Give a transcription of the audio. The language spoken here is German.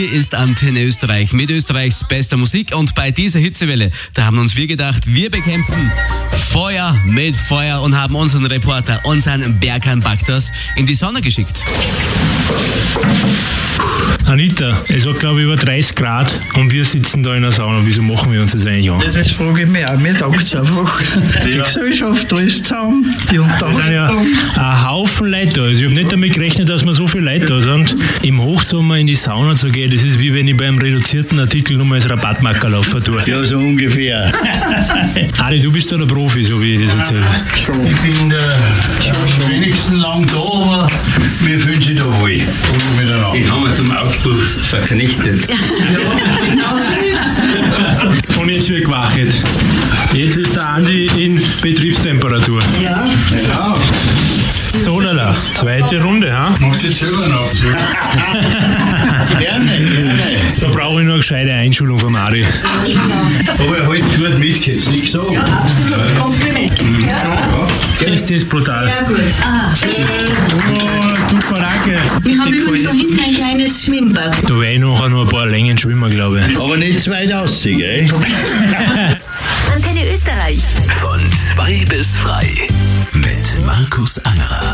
Hier ist Antenne Österreich mit Österreichs bester Musik und bei dieser Hitzewelle, da haben uns wir gedacht, wir bekämpfen Feuer mit Feuer und haben unseren Reporter, unseren Berkan Baktas, in die Sauna geschickt. Anita, es hat glaube ich über 30 Grad und wir sitzen da in der Sauna. Wieso machen wir uns das eigentlich an? Ja, das frage ich mich auch. Mir taugt es einfach. Die Gesellschaft, alles zusammen, die Da sind ja Unterhaltung. ein Haufen Leute da. Also ich habe nicht damit gerechnet, dass wir so viele Leute da sind. Im Hochsommer in die Sauna zu gehen, das ist wie wenn ich beim reduzierten Artikel nur mal als Rabattmarker laufen tue. Ja, so ungefähr. Adi, du bist da der Profi, so wie ich das erzähle. Ich bin schon wenigstens lang da, aber wir fühlen sich da wohl. Miteinander. Den haben wir zum Aufbruch verknechtet. Genau so ist Und jetzt wird gewachtet. Jetzt ist der Andi in Betriebstemperatur. Ja. Ja, So, lala, zweite Runde, ha? machst du jetzt selber noch. Gerne. So brauche ich nur eine gescheite Einschulung vom Adi. Aber er halt gut mit, jetzt nichts sagen. Absolut. Kompliment. Ist das brutal? Ja, gut. Ah, Oh, super, danke. wir haben übrigens da hinten ein kleines Schwimmbad. Da werde ich nachher noch ein paar Längen schwimmen, glaube ich. Aber nicht zu weit aussehen, gell? Antenne Österreich. Von 2 bis 3 mit Markus Angerer.